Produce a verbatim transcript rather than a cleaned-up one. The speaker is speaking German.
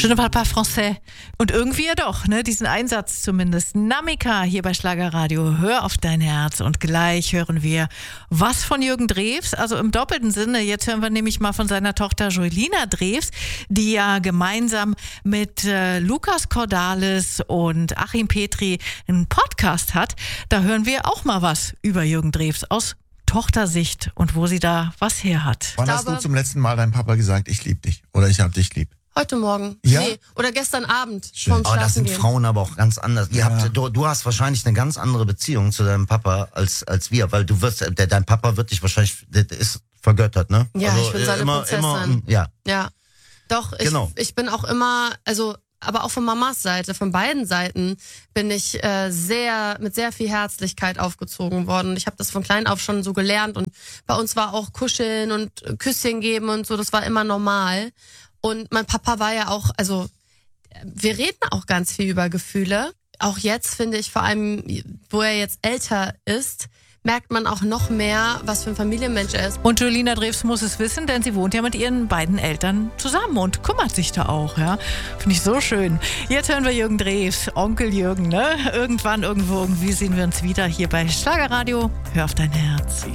Je ne parle pas français. Und irgendwie ja doch, ne? Diesen Einsatz zumindest. Namika hier bei Schlagerradio. Hör auf dein Herz. Und gleich hören wir was von Jürgen Drews. Also im doppelten Sinne. Jetzt hören wir nämlich mal von seiner Tochter Julina Drews, die ja gemeinsam mit äh, Lukas Cordalis und Achim Petri einen Podcast hat. Da hören wir auch mal was über Jürgen Drews aus Tochtersicht und wo sie da was her hat. Wann hast du zum letzten Mal deinem Papa gesagt, ich liebe dich oder ich hab dich lieb? Heute Morgen. Ja? Nee, oder gestern Abend. Schön. Vorm Aber das sind Schlafengehen. Frauen aber auch ganz anders. Ihr Ja. habt, du, du hast wahrscheinlich eine ganz andere Beziehung zu deinem Papa als als wir, weil du wirst, der, dein Papa wird dich wahrscheinlich, der, der ist vergöttert, ne? Ja, ich bin äh, seine immer, Prinzessin. immer, ja. Ja. Doch, ich, Genau. ich bin auch immer, also, aber auch von Mamas Seite, von beiden Seiten bin ich äh, sehr, mit sehr viel Herzlichkeit aufgezogen worden. Und ich habe das von klein auf schon so gelernt und bei uns war auch Kuscheln und Küsschen geben und so, das war immer normal. Und mein Papa war ja auch, also wir reden auch ganz viel über Gefühle. Auch jetzt finde ich, vor allem, wo er jetzt älter ist, merkt man auch noch mehr, was für ein Familienmensch er ist. Und Julina Drews muss es wissen, denn sie wohnt ja mit ihren beiden Eltern zusammen und kümmert sich da auch, ja. Finde ich so schön. Jetzt hören wir Jürgen Drews, Onkel Jürgen, ne? Irgendwann, irgendwo, irgendwie sehen wir uns wieder hier bei Schlagerradio. Hör auf dein Herz.